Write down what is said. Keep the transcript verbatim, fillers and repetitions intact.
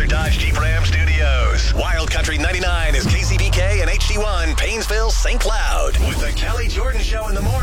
Chrysler Dodge Jeep Ram Studios. Wild Country ninety-nine is K C B K and H D one, Painesville, Saint Cloud. With the Kelly Jordan Show in the morning.